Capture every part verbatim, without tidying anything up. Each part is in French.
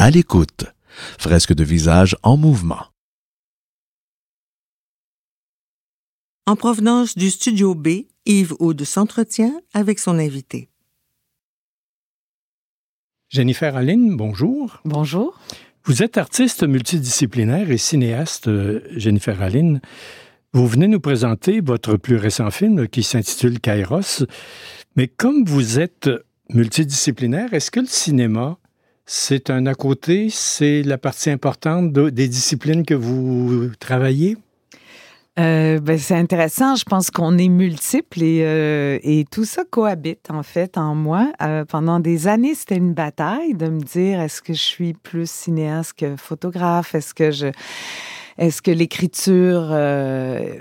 à l'écoute. Fresque de visage en mouvement. En provenance du Studio B, Yves Oud s'entretient avec son invité. Jennifer Aline, bonjour. Bonjour. Vous êtes artiste multidisciplinaire et cinéaste, Jennifer Aline. Vous venez nous présenter votre plus récent film qui s'intitule Kairos. Mais comme vous êtes multidisciplinaire, est-ce que le cinéma, c'est un à côté, c'est la partie importante de, des disciplines que vous travaillez? Euh, ben, c'est intéressant. Je pense qu'on est multiples et, euh, et tout ça cohabite, en fait, en moi. Euh, pendant des années, c'était une bataille de me dire, est-ce que je suis plus cinéaste que photographe? Est-ce que je, est-ce que l'écriture, euh,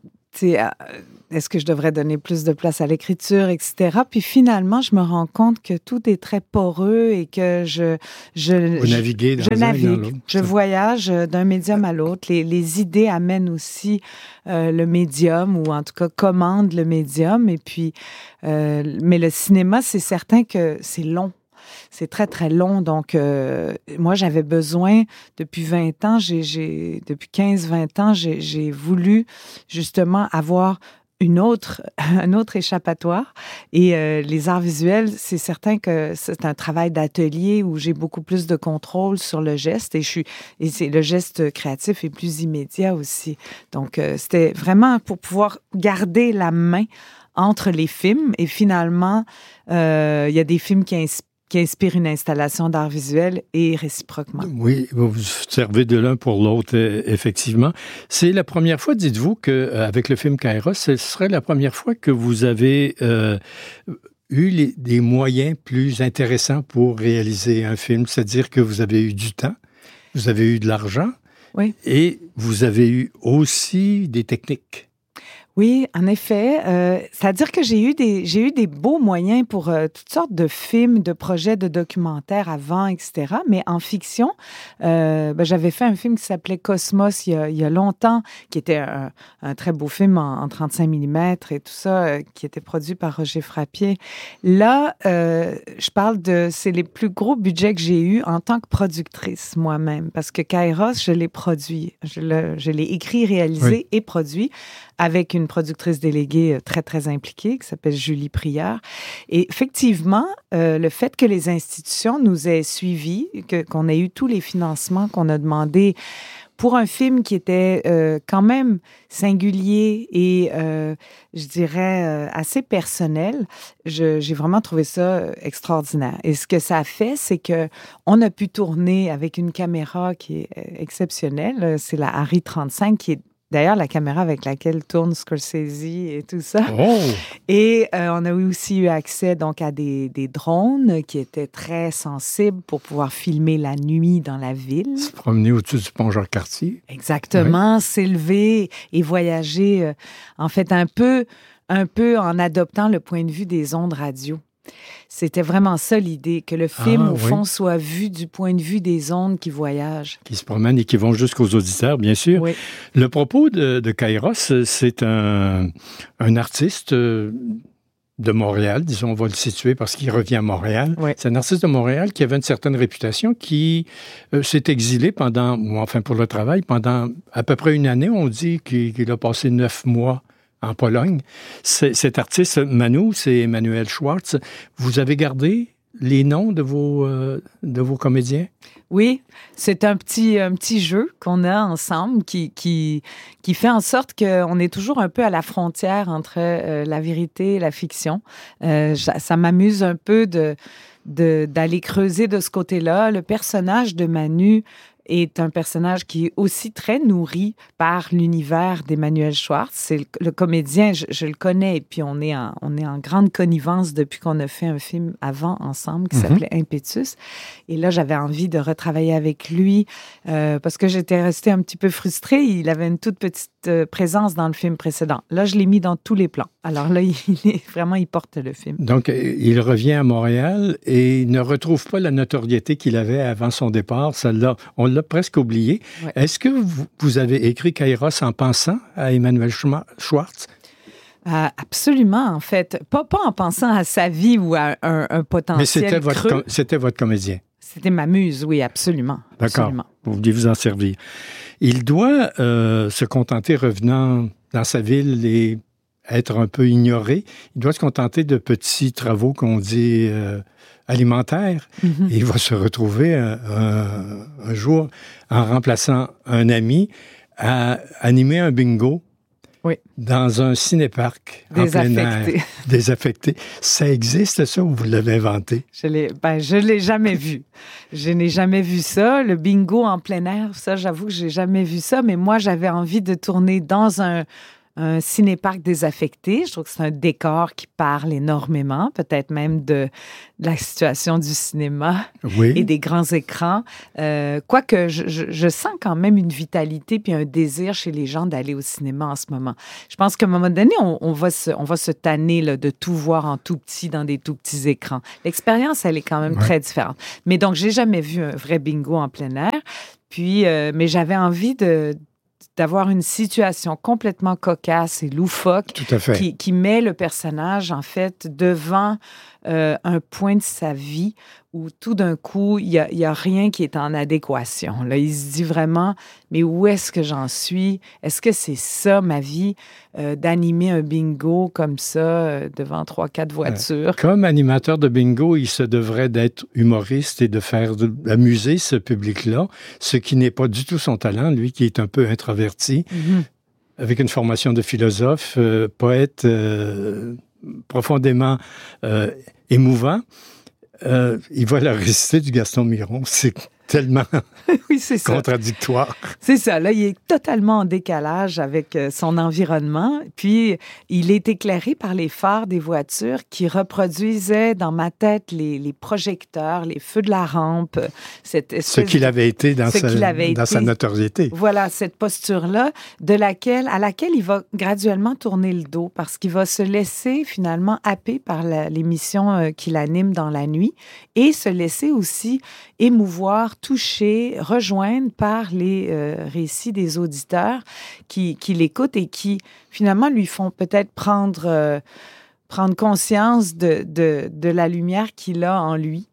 tu sais, euh, est-ce que je devrais donner plus de place à l'écriture, et cetera. Puis finalement, je me rends compte que tout est très poreux et que je... je Vous naviguez dans je, je un navigue, dans l'autre. je voyage d'un médium à l'autre. Les, les idées amènent aussi euh, le médium, ou en tout cas commandent le médium. Et puis, euh, mais le cinéma, c'est certain que c'est long. C'est très, très long. Donc, euh, moi, j'avais besoin, depuis vingt ans, j'ai, j'ai, depuis quinze vingt ans, j'ai, j'ai voulu justement avoir une autre, un autre échappatoire. Et euh, les arts visuels, c'est certain que c'est un travail d'atelier où j'ai beaucoup plus de contrôle sur le geste. Et, je suis, et c'est, le geste créatif est plus immédiat aussi. Donc, euh, c'était vraiment pour pouvoir garder la main entre les films. Et finalement, euh, il y a des films qui inspirent qui inspire une installation d'art visuel et réciproquement. Oui, vous vous servez de l'un pour l'autre, effectivement. C'est la première fois, dites-vous, qu'avec le film Kairos, ce serait la première fois que vous avez euh, eu les, des moyens plus intéressants pour réaliser un film, c'est-à-dire que vous avez eu du temps, vous avez eu de l'argent, oui. Et vous avez eu aussi des techniques. Oui, en effet. Euh, c'est-à-dire que j'ai eu des, j'ai eu des beaux moyens pour euh, toutes sortes de films, de projets, de documentaires avant, et cetera. Mais en fiction, euh, ben, j'avais fait un film qui s'appelait Cosmos il y a, il y a longtemps, qui était un, un très beau film en, en trente-cinq millimètres et tout ça, euh, qui était produit par Roger Frappier. Là, euh, je parle de... C'est les plus gros budgets que j'ai eus en tant que productrice moi-même, parce que Kairos, je l'ai produit. Je, le, je l'ai écrit, réalisé oui. et produit avec une productrice déléguée très, très impliquée qui s'appelle Julie Prieur. Et effectivement, euh, le fait que les institutions nous aient suivis, que, qu'on ait eu tous les financements qu'on a demandés pour un film qui était euh, quand même singulier et, euh, je dirais, euh, assez personnel, je, j'ai vraiment trouvé ça extraordinaire. Et ce que ça a fait, c'est qu'on a pu tourner avec une caméra qui est exceptionnelle. C'est la Arri trente-cinq qui est d'ailleurs, la caméra avec laquelle tourne Scorsese et tout ça. Oh. Et euh, on a aussi eu accès donc à des, des drones qui étaient très sensibles pour pouvoir filmer la nuit dans la ville. Se promener au-dessus du pont Jacques-Cartier. Exactement, oui. S'élever et voyager, euh, en fait, un peu, un peu en adoptant le point de vue des ondes radio. C'était vraiment ça l'idée, que le film, ah, au oui. fond, soit vu du point de vue des ondes qui voyagent. Qui se promènent et qui vont jusqu'aux auditeurs, bien sûr. Oui. Le propos de, de Kairos, c'est un, un artiste de Montréal, disons, on va le situer parce qu'il revient à Montréal. Oui. C'est un artiste de Montréal qui avait une certaine réputation, qui euh, s'est exilé pendant, ou enfin pour le travail, pendant à peu près une année. On dit qu'il, qu'il a passé neuf mois en Pologne. C'est, cet artiste, Manu, c'est Emmanuel Schwartz. Vous avez gardé les noms de vos, euh, de vos comédiens? Oui, c'est un petit, un petit jeu qu'on a ensemble qui, qui, qui fait en sorte qu'on est toujours un peu à la frontière entre euh, la vérité et la fiction. Euh, ça, ça m'amuse un peu de, de, d'aller creuser de ce côté-là. Le personnage de Manu est un personnage qui est aussi très nourri par l'univers d'Emmanuel Schwartz. C'est le, le comédien, je, je le connais, et puis on est, en, on est en grande connivence depuis qu'on a fait un film avant ensemble qui mm-hmm. s'appelait Impetus. Et là, j'avais envie de retravailler avec lui euh, parce que j'étais restée un petit peu frustrée. Il avait une toute petite euh, présence dans le film précédent. Là, je l'ai mis dans tous les plans. Alors là, il est, vraiment, il porte le film. Donc, il revient à Montréal et il ne retrouve pas la notoriété qu'il avait avant son départ. Ça l'a, on l'a presque oublié. Ouais. Est-ce que vous, vous avez écrit Kairos en pensant à Emmanuel Schwartz? Euh, absolument, en fait. Pas, pas en pensant à sa vie ou à un, un potentiel Mais c'était votre, creux. com- c'était votre comédien. C'était ma muse, oui, absolument. D'accord. Absolument. Vous vouliez vous en servir. Il doit euh, se contenter, revenant dans sa ville et être un peu ignoré, il doit se contenter de petits travaux qu'on dit euh, alimentaires. Mm-hmm. Et il va se retrouver un, un, un jour, en remplaçant un ami, à animer un bingo. Oui. Dans un cinéparc en plein air. Désaffecté. Ça existe, ça, ou vous l'avez inventé? Je l'ai, ben, je l'ai jamais vu. Je n'ai jamais vu ça. Le bingo en plein air, ça, j'avoue que j'ai jamais vu ça. Mais moi, j'avais envie de tourner dans un, un cinéparc désaffecté. Je trouve que c'est un décor qui parle énormément, peut-être même de, de la situation du cinéma oui. et des grands écrans. Euh, quoique, je, je, je sens quand même une vitalité puis un désir chez les gens d'aller au cinéma en ce moment. Je pense qu'à un moment donné, on, on, va, se, on va se tanner là, de tout voir en tout petit dans des tout petits écrans. L'expérience, elle est quand même ouais. très différente. Mais donc, j'ai jamais vu un vrai bingo en plein air. Puis, euh, mais j'avais envie de d'avoir une situation complètement cocasse et loufoque Tout à fait. Qui, qui met le personnage, en fait, devant euh, un point de sa vie où tout d'un coup, il n'y a, y a rien qui est en adéquation. Là, il se dit vraiment, mais où est-ce que j'en suis? Est-ce que c'est ça, ma vie, euh, d'animer un bingo comme ça euh, devant trois, quatre voitures? Comme animateur de bingo, il se devrait d'être humoriste et de faire de, d'amuser ce public-là, ce qui n'est pas du tout son talent, lui qui est un peu introverti, mm-hmm. avec une formation de philosophe, euh, poète euh, profondément euh, émouvant. Euh, il va la réciter du Gaston Miron. C'est tellement oui, c'est ça. contradictoire. C'est ça. Là, il est totalement en décalage avec son environnement. Puis, il est éclairé par les phares des voitures qui reproduisaient dans ma tête les, les projecteurs, les feux de la rampe. Cette ce qu'il avait été dans, sa, avait dans été, sa notoriété. Voilà, cette posture-là de laquelle, à laquelle il va graduellement tourner le dos parce qu'il va se laisser finalement happer par la, l'émission qu'il anime dans la nuit et se laisser aussi émouvoir, toucher, rejoindre par les euh, récits des auditeurs qui, qui l'écoutent et qui, finalement, lui font peut-être prendre, euh, prendre conscience de, de, de la lumière qu'il a en lui.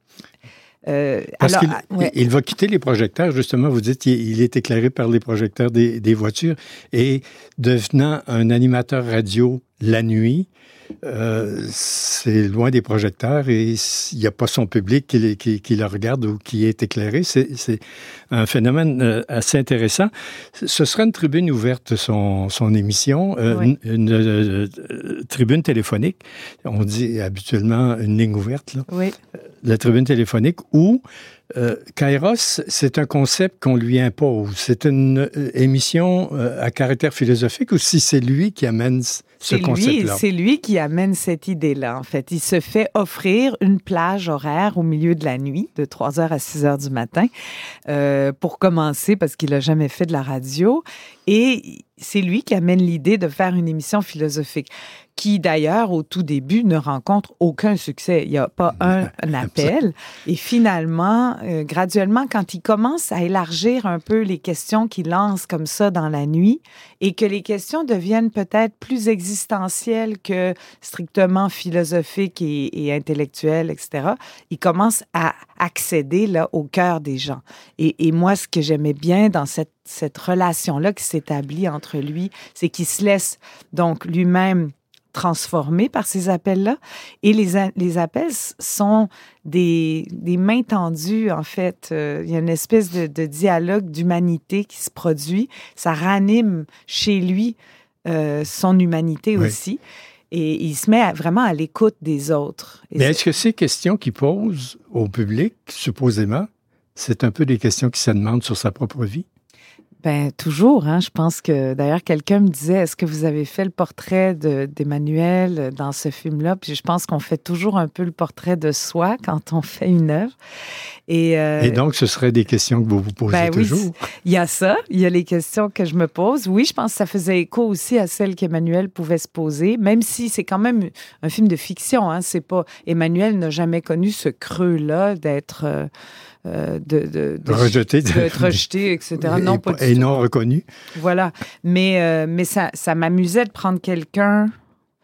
Euh, Parce alors, qu'il ouais. il va quitter les projecteurs, justement, vous dites qu'il est éclairé par les projecteurs des, des voitures et devenant un animateur radio la nuit, Euh, c'est loin des projecteurs et il n'y a pas son public qui, qui, qui le regarde ou qui est éclairé. C'est, c'est un phénomène euh, assez intéressant. Ce sera une tribune ouverte, son, son émission, euh, oui. une, une euh, tribune téléphonique. On dit habituellement une ligne ouverte, là. Oui. La tribune téléphonique où Euh, Kairos, c'est un concept qu'on lui impose. C'est une euh, émission euh, à caractère philosophique ou si c'est lui qui amène ce c'est concept-là? Lui, c'est lui qui amène cette idée-là, en fait. Il se fait offrir une plage horaire au milieu de la nuit, de trois heures à six heures du matin, euh, pour commencer, parce qu'il n'a jamais fait de la radio. Et c'est lui qui amène l'idée de faire une émission philosophique, qui d'ailleurs, au tout début, ne rencontre aucun succès. Il n'y a pas un, un appel. Et finalement, euh, graduellement, quand il commence à élargir un peu les questions qu'il lance comme ça dans la nuit, et que les questions deviennent peut-être plus existentielles que strictement philosophiques et, et intellectuelles, et cetera, il commence à accéder là, au cœur des gens. Et, et moi, ce que j'aimais bien dans cette, cette relation-là qui s'établit entre lui, c'est qu'il se laisse donc lui-même transformé par ces appels-là. Et les, les appels sont des, des mains tendues, en fait. Euh, il y a une espèce de, de dialogue d'humanité qui se produit. Ça ranime chez lui euh, son humanité oui. aussi. Et il se met à, vraiment à l'écoute des autres. Et Mais est-ce que ces questions qu'il pose au public, supposément, c'est un peu des questions qui se demandent sur sa propre vie? Ben toujours, hein. Je pense que, d'ailleurs, quelqu'un me disait, est-ce que vous avez fait le portrait de, d'Emmanuel dans ce film-là? Puis je pense qu'on fait toujours un peu le portrait de soi quand on fait une œuvre. Et, euh, Et donc, ce seraient des questions que vous vous posez ben toujours? Oui, il y a ça. Il y a les questions que je me pose. Oui, je pense que ça faisait écho aussi à celles qu'Emmanuel pouvait se poser, même si c'est quand même un film de fiction, hein. C'est pas... Emmanuel n'a jamais connu ce creux-là d'être... Euh, Euh, de, de, de, rejeté, d'être rejeté, et cetera. Et, non, pas et du non tout. reconnu. Voilà. Mais, euh, mais ça, ça m'amusait de prendre quelqu'un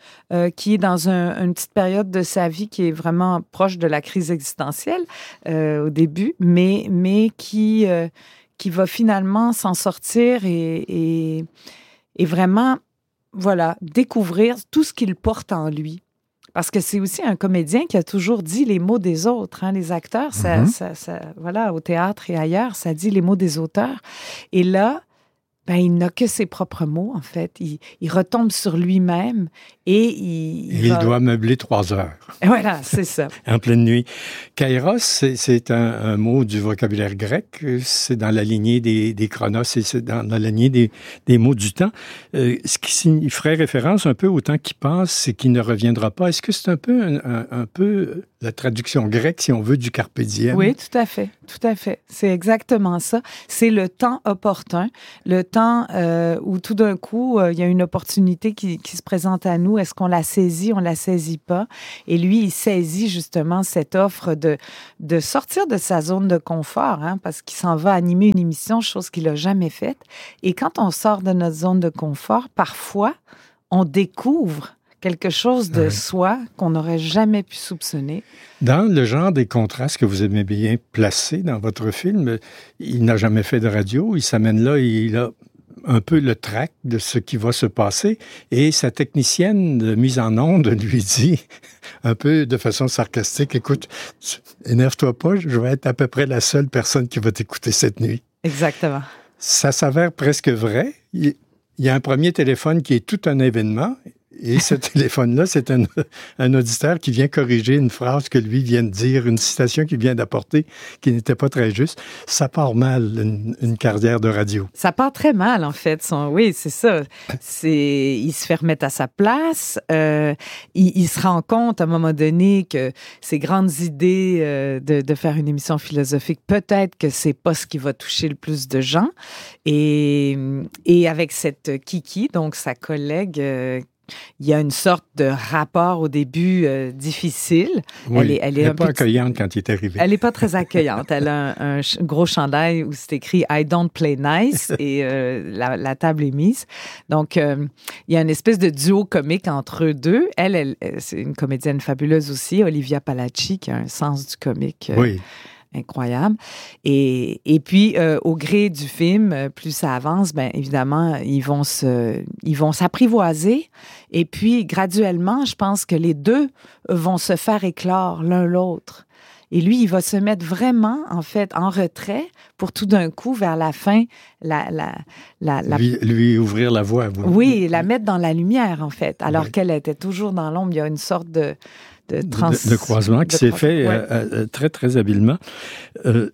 euh, qui est dans un, une petite période de sa vie qui est vraiment proche de la crise existentielle euh, au début, mais, mais qui, euh, qui va finalement s'en sortir et, et, et vraiment, voilà, découvrir tout ce qu'il porte en lui. Parce que c'est aussi un comédien qui a toujours dit les mots des autres. Hein. Les acteurs, ça, mm-hmm. ça, ça, voilà, au théâtre et ailleurs, ça dit les mots des auteurs. Et là, ben, il n'a que ses propres mots, en fait. Il, il retombe sur lui-même et il... Il, il va... doit meubler trois heures. Voilà, c'est ça. En pleine nuit. Kairos, c'est, c'est un, un mot du vocabulaire grec. C'est dans la lignée des, des chronos et c'est dans, dans la lignée des, des mots du temps. Euh, ce qui ferait référence un peu au temps qui passe et qui ne reviendra pas. Est-ce que c'est un peu, un, un, un peu la traduction grecque, si on veut, du carpe diem? Oui, tout à fait. Tout à fait. C'est exactement ça. C'est le temps opportun. Le temps euh, où tout d'un coup, euh, il y a une opportunité qui, qui se présente à nous. Est-ce qu'on la saisit? On la saisit pas. Et lui, il saisit justement cette offre de, de sortir de sa zone de confort, hein, parce qu'il s'en va animer une émission, chose qu'il n'a jamais faite. Et quand on sort de notre zone de confort, parfois, on découvre quelque chose de oui. soi qu'on n'aurait jamais pu soupçonner. Dans le genre des contrastes que vous aimez bien placer dans votre film, il n'a jamais fait de radio, il s'amène là, il a un peu le trac de ce qui va se passer et sa technicienne de mise en onde lui dit un peu de façon sarcastique, écoute, énerve-toi pas, je vais être à peu près la seule personne qui va t'écouter cette nuit. Exactement. Ça s'avère presque vrai. Il y a un premier téléphone qui est tout un événement. Et ce téléphone-là, c'est un, un auditeur qui vient corriger une phrase que lui vient de dire, une citation qu'il vient d'apporter qui n'était pas très juste. Ça part mal, une, une carrière de radio. Ça part très mal, en fait. Son, oui, c'est ça. C'est, il se fait remettre à sa place. Euh, il, il se rend compte, à un moment donné, que ses grandes idées euh, de, de faire une émission philosophique, peut-être que c'est pas ce qui va toucher le plus de gens. Et, et avec cette Kiki, donc sa collègue, euh, il y a une sorte de rapport au début euh, difficile. Oui, elle est, elle est, elle est pas peu... accueillante quand il est arrivé. Elle n'est pas très accueillante. Elle a un, un gros chandail où c'est écrit « I don't play nice » et euh, la, la table est mise. Donc, euh, il y a une espèce de duo comique entre eux deux. Elle, elle c'est une comédienne fabuleuse aussi, Olivia Palacci, qui a un sens du comique. Euh, oui. Incroyable. Et, et puis, euh, au gré du film, plus ça avance, bien évidemment, ils vont se, ils vont s'apprivoiser. Et puis, graduellement, je pense que les deux vont se faire éclore l'un l'autre. Et lui, il va se mettre vraiment, en fait, en retrait pour tout d'un coup, vers la fin, la, la, la, la... Lui, lui ouvrir la voie. Vous. Oui, la mettre dans la lumière, en fait. Alors oui. qu'elle était toujours dans l'ombre. Il y a une sorte de... De, trans... de, de croisement qui de s'est crois... fait ouais. euh, euh, très, très habilement. Euh,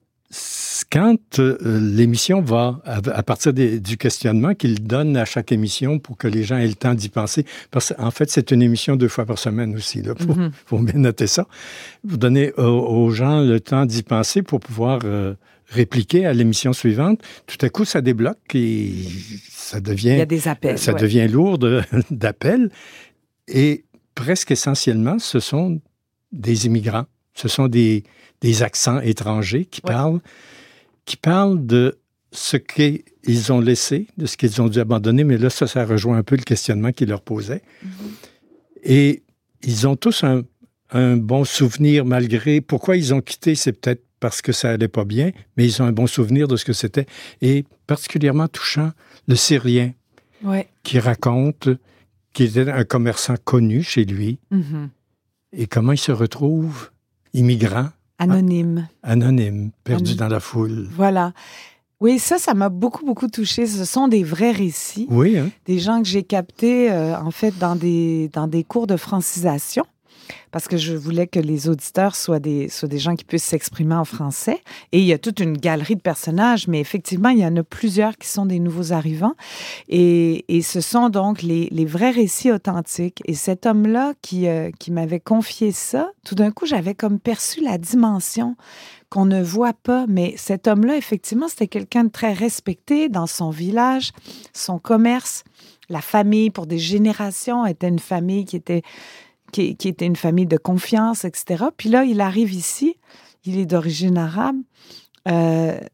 quand euh, l'émission va, à, à partir des, du questionnement qu'il donne à chaque émission pour que les gens aient le temps d'y penser, parce qu'en fait, c'est une émission deux fois par semaine aussi, il faut, mm-hmm. faut bien noter ça. Vous donnez aux, aux gens le temps d'y penser pour pouvoir euh, répliquer à l'émission suivante. Tout à coup, ça débloque et ça devient... Il y a des appels. Ça ouais. devient lourd de, d'appels. Et presque essentiellement, ce sont des immigrants. Ce sont des, des accents étrangers qui, ouais. parlent, qui parlent de ce qu'ils ont laissé, de ce qu'ils ont dû abandonner. Mais là, ça, ça rejoint un peu le questionnement qu'ils leur posaient. Mm-hmm. Et ils ont tous un, un bon souvenir malgré... Pourquoi ils ont quitté, c'est peut-être parce que ça allait pas bien, mais ils ont un bon souvenir de ce que c'était. Et particulièrement touchant, le Syrien ouais. qui raconte... qui était un commerçant connu chez lui, mm-hmm. et comment il se retrouve immigrant. Anonyme. Anonyme, perdu Anonyme. Dans la foule. Voilà. Oui, ça, ça m'a beaucoup, beaucoup touchée. Ce sont des vrais récits. Oui, hein? Des gens que j'ai captés, euh, en fait, dans des, dans des cours de francisation. Parce que je voulais que les auditeurs soient des, soient des gens qui puissent s'exprimer en français. Et il y a toute une galerie de personnages, mais effectivement, il y en a plusieurs qui sont des nouveaux arrivants. Et, et ce sont donc les, les vrais récits authentiques. Et cet homme-là qui, euh, qui m'avait confié ça, tout d'un coup, j'avais comme perçu la dimension qu'on ne voit pas. Mais cet homme-là, effectivement, c'était quelqu'un de très respecté dans son village, son commerce. La famille, pour des générations, était une famille qui était... Qui, qui était une famille de confiance, et cetera. Puis là, il arrive ici, il est d'origine arabe. Euh,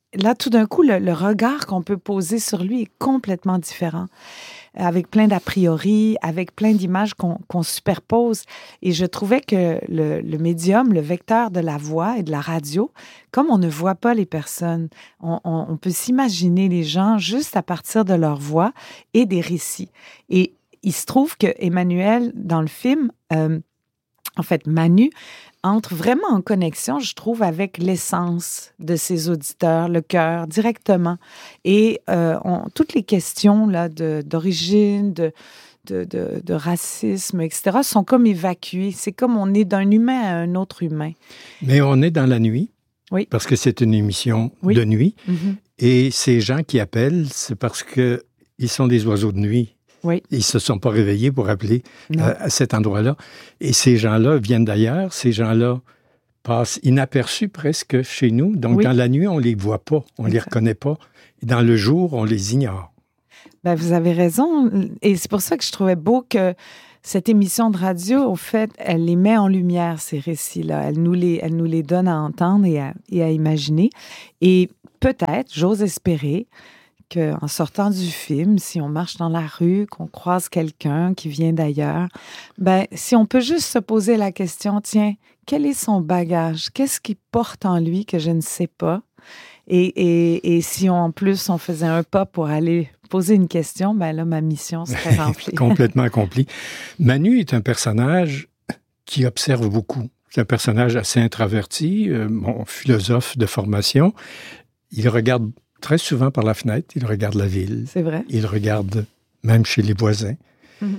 là, tout d'un coup, le, le regard qu'on peut poser sur lui est complètement différent, avec plein d'a priori, avec plein d'images qu'on, qu'on superpose. Et je trouvais que le, le médium, le vecteur de la voix et de la radio, comme on ne voit pas les personnes, on, on, on peut s'imaginer les gens juste à partir de leur voix et des récits. Et il se trouve que Emmanuel, dans le film, euh, en fait, Manu, entre vraiment en connexion, je trouve, avec l'essence de ses auditeurs, le cœur, directement. Et euh, on, toutes les questions là, de, d'origine, de, de, de, de racisme, et cetera, sont comme évacuées. C'est comme on est d'un humain à un autre humain. Mais on est dans la nuit, oui. parce que c'est une émission oui. de nuit. Mm-hmm. Et ces gens qui appellent, c'est parce qu'ils sont des oiseaux de nuit. Oui. Ils ne se sont pas réveillés pour appeler euh, à cet endroit-là. Et ces gens-là viennent d'ailleurs. Ces gens-là passent inaperçus presque chez nous. Donc, oui. dans la nuit, on ne les voit pas. On ne les reconnaît pas. Et dans le jour, on les ignore. Ben, vous avez raison. Et c'est pour ça que je trouvais beau que cette émission de radio, au fait, elle les met en lumière, ces récits-là. Elle nous les, elle nous les donne à entendre et à, et à imaginer. Et peut-être, j'ose espérer, qu'en sortant du film, si on marche dans la rue, qu'on croise quelqu'un qui vient d'ailleurs, ben, si on peut juste se poser la question, tiens, quel est son bagage? Qu'est-ce qu'il porte en lui que je ne sais pas? Et, et, et si on, en plus on faisait un pas pour aller poser une question, ben là, ma mission serait remplie. Complètement accomplie. Manu est un personnage qui observe beaucoup. C'est un personnage assez introverti, euh, bon, philosophe de formation. Il regarde très souvent par la fenêtre, il regarde la ville. C'est vrai. Il regarde même chez les voisins. Mm-hmm.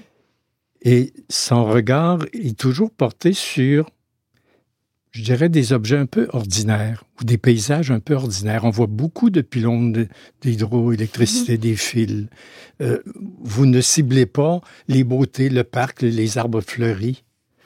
Et son regard est toujours porté sur, je dirais, des objets un peu ordinaires ou des paysages un peu ordinaires. On voit beaucoup de pylônes d'hydroélectricité, mm-hmm. des fils. Euh, vous ne ciblez pas les beautés, le parc, les arbres fleuris.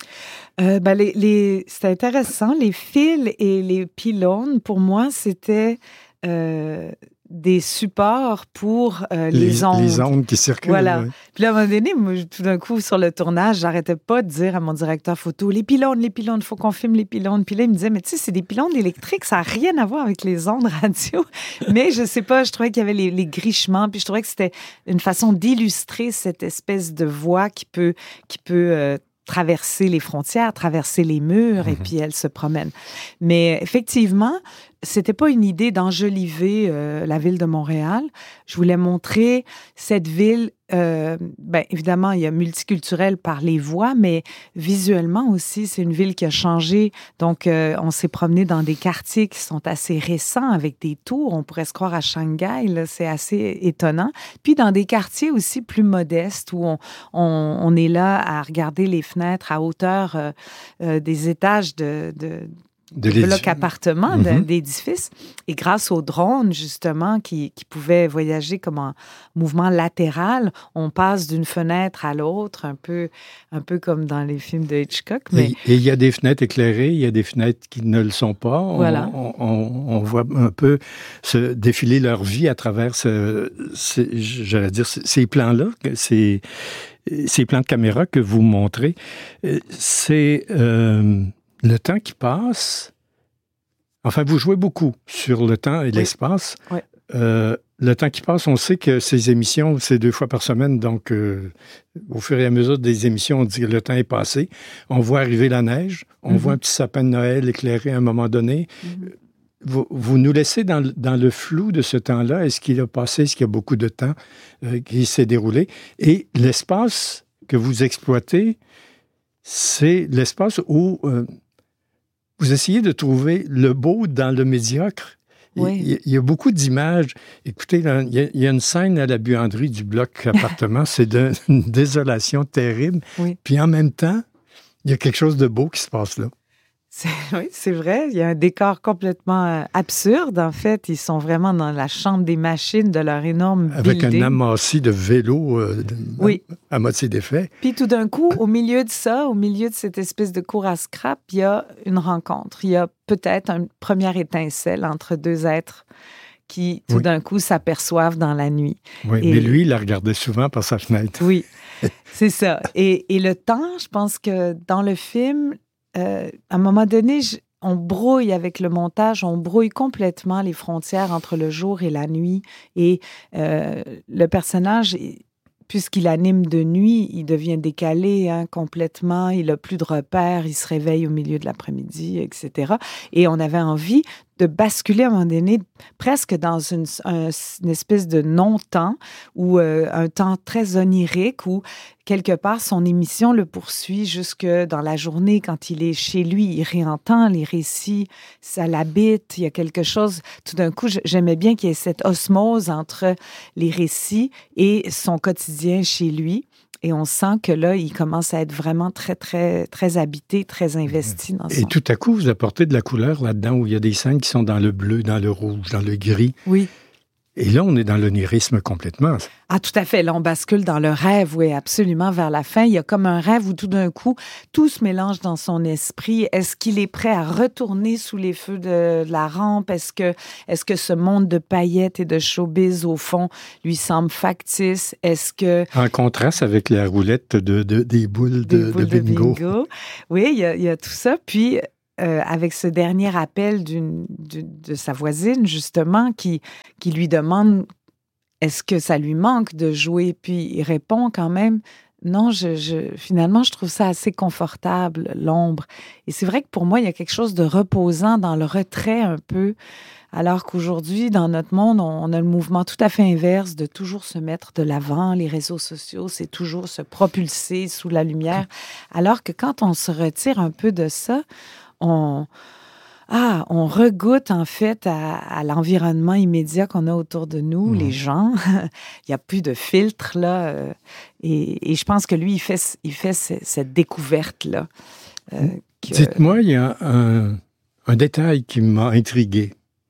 Euh, ben les, les, c'est intéressant. Les fils et les pylônes, pour moi, c'était... Euh, des supports pour euh, les, les ondes. Les ondes qui circulent. Voilà. Oui. Puis là, à un moment donné, moi, tout d'un coup, sur le tournage, j'arrêtais pas de dire à mon directeur photo, les pylônes, les pylônes, il faut qu'on filme les pylônes. Puis là, il me disait, mais tu sais, c'est des pylônes électriques, ça n'a rien à voir avec les ondes radio. Mais je sais pas, je trouvais qu'il y avait les, les grichements, puis je trouvais que c'était une façon d'illustrer cette espèce de voix qui peut, qui peut euh, traverser les frontières, traverser les murs, mm-hmm. et puis elle se promène. Mais effectivement, c'était pas une idée d'enjoliver euh, la ville de Montréal. Je voulais montrer cette ville, euh, ben, évidemment, il y a multiculturel par les voix, mais visuellement aussi, c'est une ville qui a changé. Donc, euh, on s'est promené dans des quartiers qui sont assez récents, avec des tours. On pourrait se croire à Shanghai, là, c'est assez étonnant. Puis, dans des quartiers aussi plus modestes, où on, on, on est là à regarder les fenêtres à hauteur euh, euh, des étages de... de de blocs appartements mm-hmm. d'édifices. Et grâce aux drones, justement, qui, qui pouvaient voyager comme en mouvement latéral, on passe d'une fenêtre à l'autre, un peu, un peu comme dans les films de Hitchcock. Mais... Et il y a des fenêtres éclairées, il y a des fenêtres qui ne le sont pas. Voilà. On, on, on voit un peu se défiler leur vie à travers ce, ce, j'allais dire, ces plans-là, ces, ces plans de caméra que vous montrez. C'est... Euh, le temps qui passe, enfin, vous jouez beaucoup sur le temps et oui. l'espace. Oui. Euh, le temps qui passe, on sait que ces émissions, c'est deux fois par semaine, donc euh, au fur et à mesure des émissions, on dit que le temps est passé. On voit arriver la neige, on mm-hmm. voit un petit sapin de Noël éclairé à un moment donné. Mm-hmm. Vous, vous nous laissez dans, dans le flou de ce temps-là. Est-ce qu'il a passé? Est-ce qu'il y a beaucoup de temps euh, qui s'est déroulé? Et l'espace que vous exploitez, c'est l'espace où... Euh, vous essayez de trouver le beau dans le médiocre. Oui. Il, il y a beaucoup d'images. Écoutez, là, il, y a, il y a une scène à la buanderie du bloc appartement. C'est de, une désolation terrible. Oui. Puis en même temps, il y a quelque chose de beau qui se passe là. C'est, oui, c'est vrai. Il y a un décor complètement euh, absurde. En fait, ils sont vraiment dans la chambre des machines de leur énorme Avec building. un amassis de vélos euh, oui. à, à moitié défait. Puis tout d'un coup, au milieu de ça, au milieu de cette espèce de cour à scrap, il y a une rencontre. Il y a peut-être une première étincelle entre deux êtres qui, tout oui. d'un coup, s'aperçoivent dans la nuit. Oui, et... mais lui, il la regardait souvent par sa fenêtre. Oui, c'est ça. Et, et le temps, je pense que dans le film... Euh, à un moment donné, je, on brouille avec le montage, on brouille complètement les frontières entre le jour et la nuit. Et euh, le personnage, puisqu'il anime de nuit, il devient décalé hein, complètement. Il n'a plus de repères, il se réveille au milieu de l'après-midi, et cetera. Et on avait envie de basculer à un moment donné presque dans une, un, une espèce de non-temps ou euh, un temps très onirique où quelque part son émission le poursuit jusque dans la journée quand il est chez lui, il réentend les récits, ça l'habite, il y a quelque chose, tout d'un coup j'aimais bien qu'il y ait cette osmose entre les récits et son quotidien chez lui. Et on sent que là, il commence à être vraiment très, très, très habité, très investi dans son... Et tout à coup, vous apportez de la couleur là-dedans où il y a des scènes qui sont dans le bleu, dans le rouge, dans le gris. Oui. Et là, on est dans l'onirisme complètement. Ah, tout à fait. Là, on bascule dans le rêve, oui, absolument, vers la fin. Il y a comme un rêve où tout d'un coup, tout se mélange dans son esprit. Est-ce qu'il est prêt à retourner sous les feux de la rampe? Est-ce que, est-ce que ce monde de paillettes et de showbiz, au fond, lui semble factice? Est-ce que... En contraste avec la roulette de, de, des boules, de, des boules de, bingo. de bingo. Oui, il y a, il y a tout ça. Puis... Euh, avec ce dernier appel d'une, de, de sa voisine, justement, qui, qui lui demande est-ce que ça lui manque de jouer? Puis il répond quand même non, je, je, finalement, je trouve ça assez confortable, l'ombre. Et c'est vrai que pour moi, il y a quelque chose de reposant dans le retrait un peu, alors qu'aujourd'hui, dans notre monde, on, on a le mouvement tout à fait inverse de toujours se mettre de l'avant. Les réseaux sociaux, c'est toujours se propulser sous la lumière, alors que quand on se retire un peu de ça, On, ah, on regoute en fait à, à l'environnement immédiat qu'on a autour de nous, mmh. les gens. Il n'y a plus de filtre là. Euh, et, et je pense que lui, il fait, il fait c- cette découverte-là. Euh, que... Dites-moi, il y a un, un détail qui m'a intrigué.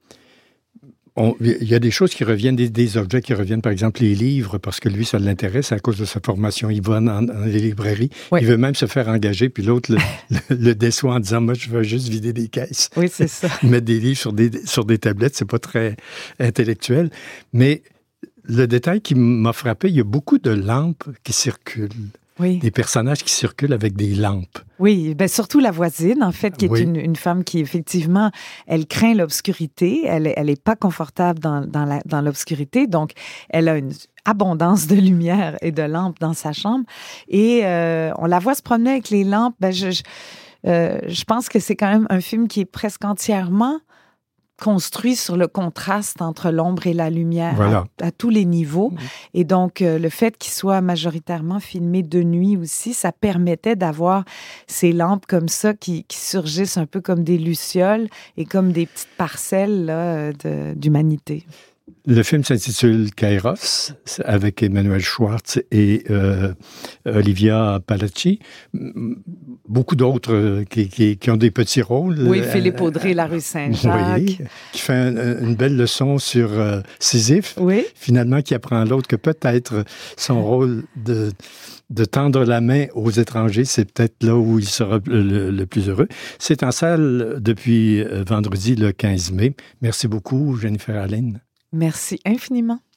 On, il y a des choses qui reviennent, des, des objets qui reviennent, par exemple les livres, parce que lui, ça l'intéresse à cause de sa formation. Il va dans, dans les librairies, oui. Il veut même se faire engager, puis l'autre le, le, le déçoit en disant « Moi, je veux juste vider des caisses. » Oui, c'est ça. Mettre des livres sur des, sur des tablettes, c'est pas très intellectuel. Mais le détail qui m'a frappé, il y a beaucoup de lampes qui circulent. Oui. Des personnages qui circulent avec des lampes. Oui, bien surtout la voisine, en fait, qui est oui. une, une femme qui, effectivement, elle craint l'obscurité. Elle n'est elle est pas confortable dans, dans, la, dans l'obscurité. Donc, elle a une abondance de lumière et de lampes dans sa chambre. Et euh, on la voit se promener avec les lampes. Ben, je, je, euh, je pense que c'est quand même un film qui est presque entièrement construit sur le contraste entre l'ombre et la lumière voilà. à, à tous les niveaux. Mmh. Et donc, euh, le fait qu'il soit majoritairement filmé de nuit aussi, ça permettait d'avoir ces lampes comme ça qui, qui surgissent un peu comme des lucioles et comme des petites parcelles là, de, d'humanité. Le film s'intitule Kairos, avec Emmanuel Schwartz et euh, Olivia Palacci. Beaucoup d'autres qui, qui, qui ont des petits rôles. Oui, Philippe Audrey, La rue Saint-Jacques. Oui, qui fait un, une belle leçon sur euh, Sisyphe, oui. Finalement, qui apprend à l'autre que peut-être son rôle de, de tendre la main aux étrangers, c'est peut-être là où il sera le, le plus heureux. C'est en salle depuis vendredi, le quinze mai. Merci beaucoup, Jennifer Allen. Merci infiniment.